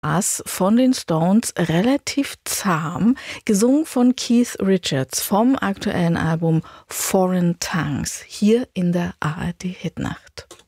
Bass von den Stones, relativ zahm, gesungen von Keith Richards vom aktuellen Album Foreign Tongues, hier in der ARD Hitnacht.